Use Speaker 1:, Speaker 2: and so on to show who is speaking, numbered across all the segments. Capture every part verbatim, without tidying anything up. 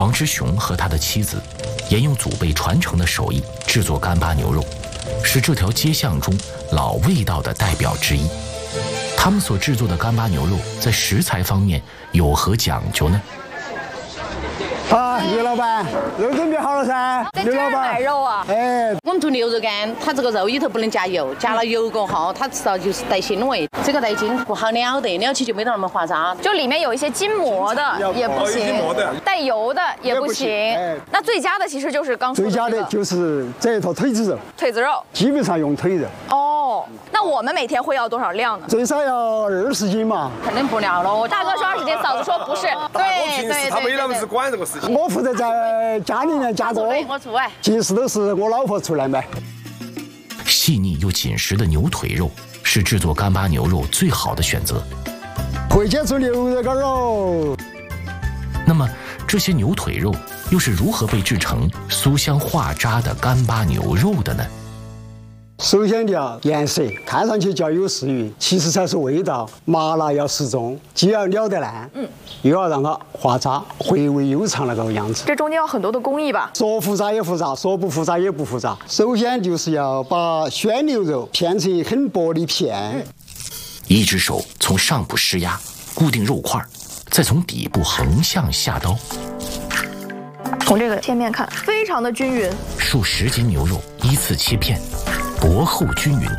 Speaker 1: 王之雄和他的妻子沿用祖辈传承的手艺制作干巴牛肉，是这条街巷中老味道的代表之一。他们所制作的干巴牛肉在食材方面有何讲究呢？
Speaker 2: 啊，刘老板，肉准备好了噻。
Speaker 3: 刘老板卖肉啊？
Speaker 2: 哎，
Speaker 3: 我们做牛肉干，它这个肉里头不能加油，加了油过后，它吃到就是带腥味。这个带筋不好咬的，咬起就没得那么滑渣。
Speaker 4: 就里面有一些筋膜的也不行，带油的也不行。那最佳的其实就是刚说的
Speaker 2: 最佳的就是这一坨腿子肉。
Speaker 4: 腿子肉，
Speaker 2: 基本上用腿肉。
Speaker 4: 哦，那我们每天会要多少量呢？
Speaker 2: 最少要二十斤嘛。
Speaker 3: 肯定不了喽。
Speaker 4: 大哥说二十斤，嫂子说不是。对对对，
Speaker 5: 他没那么是管这个事情。
Speaker 2: 我负责在家里面加工，
Speaker 3: 我做哎，
Speaker 2: 其实都是我老婆出来卖。
Speaker 1: 细腻又紧实的牛腿肉是制作干巴牛肉最好的选择。
Speaker 2: 会切出牛肉干喽。
Speaker 1: 那么这些牛腿肉又是如何被制成酥香化渣的干巴牛肉的呢？
Speaker 2: 首先要颜色，看上去较有食欲，其实才是味道。麻辣要适中，既要燎得烂，嗯，又要让它化渣，回味悠长那个样子。
Speaker 4: 这中间有很多的工艺吧？
Speaker 2: 说复杂也复杂，说不复杂也不复杂。首先就是要把鲜牛肉片成很薄的片，嗯、
Speaker 1: 一只手从上部施压，固定肉块，再从底部横向下刀。
Speaker 4: 从这个切面看，非常的均匀。
Speaker 1: 数十斤牛肉依次切片。薄厚均匀，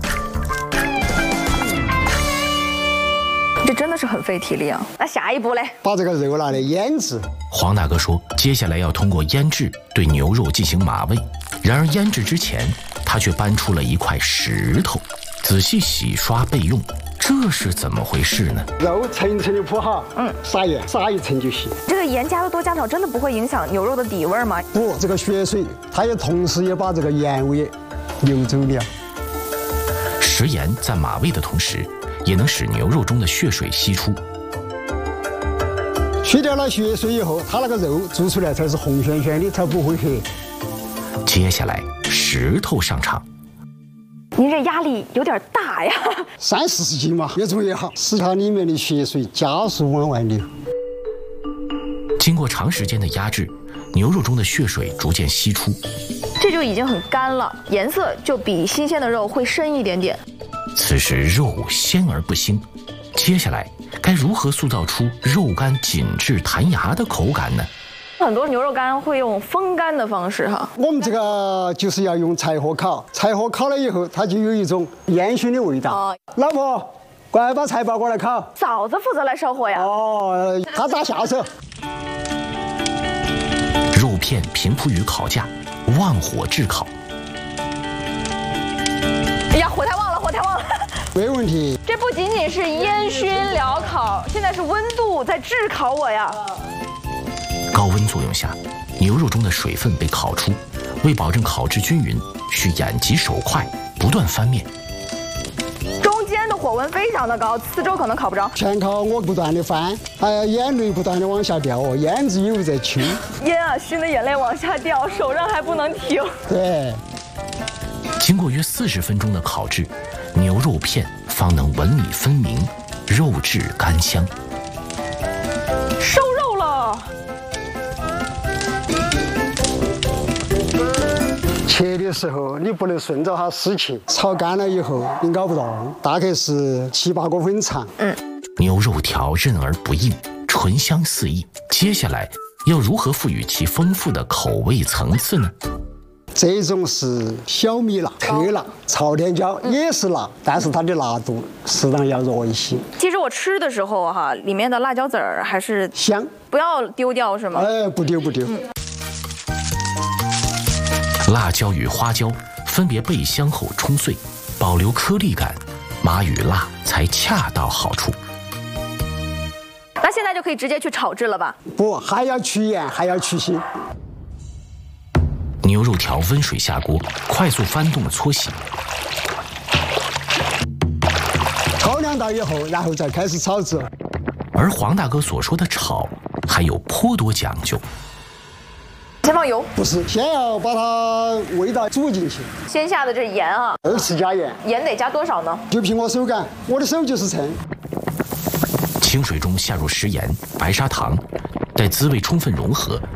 Speaker 4: 这真的是很费体力啊！那下一步嘞？
Speaker 2: 把这个肉拿来腌制。
Speaker 1: 黄大哥说，接下来要通过腌制对牛肉进行码味。然而腌制之前，他却搬出了一块石头，仔细洗刷备用。这是怎么回事呢？
Speaker 2: 肉层层的铺好，嗯，撒盐，撒一层就行。
Speaker 4: 这个盐加的多加少，真的不会影响牛肉的底味吗？
Speaker 2: 不，这个血水，它也同时也把这个盐味流走了。
Speaker 1: 食盐在码味的同时，也能使牛肉中的血水析出。
Speaker 2: 去掉了血水以后，它那个肉做出来才是红鲜鲜的，才不会黑。
Speaker 1: 接下来，石头上场。
Speaker 4: 您这压力有点大呀，
Speaker 2: 三四十斤嘛，越重越好，使它里面的血水加速往外流。
Speaker 1: 经过长时间的压制，牛肉中的血水逐渐析出，
Speaker 4: 这就已经很干了，颜色就比新鲜的肉会深一点点。
Speaker 1: 此时肉鲜而不腥，接下来该如何塑造出肉干紧致弹牙的口感呢？
Speaker 4: 很多牛肉干会用风干的方式哈，
Speaker 2: 我们这个就是要用柴火烤，柴火烤了以后，它就有一种烟熏的味道。哦、老婆，快把柴抱过来烤。
Speaker 4: 嫂子负责来烧火呀。
Speaker 2: 哦，他打下手。
Speaker 1: 肉片平铺于烤架，旺火炙烤。
Speaker 4: 哎呀，火太旺了，火太旺了。
Speaker 2: 没问题。
Speaker 4: 这不仅仅是烟熏燎烤，现在是温度在炙烤我呀。
Speaker 1: 高温作用下，牛肉中的水分被烤出。为保证烤制均匀，需眼疾手快，不断翻面。
Speaker 4: 中间的火温非常的高，四周可能烤不着。
Speaker 2: 全靠我不断的翻，还要眼泪不断的往下掉，烟子又在抽。
Speaker 4: 烟啊，熏的眼泪往下掉，手上还不能停。
Speaker 2: 对。
Speaker 1: 经过约四十分钟的烤制，牛肉片方能纹理分明，肉质干香。
Speaker 4: 收肉了。
Speaker 2: 切的时候你不能顺着它撕切，炒干了以后你咬不动，大概是七八公分长。
Speaker 4: 嗯，
Speaker 1: 牛肉条韧而不硬，醇香四溢。接下来要如何赋予其丰富的口味层次呢？
Speaker 2: 这种是小米辣、特辣，朝天椒也是辣，但是它的辣度适当要弱一些。
Speaker 4: 其实我吃的时候哈，里面的辣椒籽儿还是
Speaker 2: 香，
Speaker 4: 不要丢掉是吗？
Speaker 2: 哎，不丢不丢。嗯，
Speaker 1: 辣椒与花椒分别焙香后冲碎，保留颗粒感，麻与辣才恰到好处。
Speaker 4: 那现在就可以直接去炒制了吧？
Speaker 2: 不，还要去盐，还要去腥。
Speaker 1: 牛肉条温水下锅，快速翻动搓洗。
Speaker 2: 炒两道以后，然后再开始炒制。
Speaker 1: 而黄大哥所说的炒，还有颇多讲究。
Speaker 4: 先放油？
Speaker 2: 不是，先要把它味道煮进去。
Speaker 4: 先下的这盐啊，
Speaker 2: 二次加盐。
Speaker 4: 盐得加多少呢？
Speaker 2: 就凭我手感，我的手就是称。
Speaker 1: 清水中下入食盐、白砂糖，待滋味充分融合，